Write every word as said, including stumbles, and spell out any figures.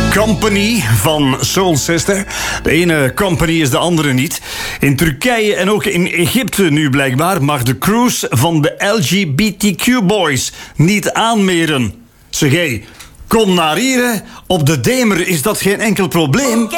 Company van Soul Sister. De ene company is de andere niet. In Turkije en ook in Egypte nu blijkbaar mag de cruise van de L G B T Q boys niet aanmeren. Zeg hé, kom naar hier, hè. Op de Demer is dat geen enkel probleem.